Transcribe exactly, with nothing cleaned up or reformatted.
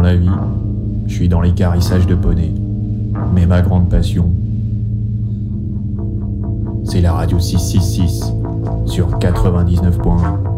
la vie, je suis dans les carissages de poney. Mais ma grande passion, c'est la radio six cent soixante-six sur quatre-vingt-dix-neuf point un.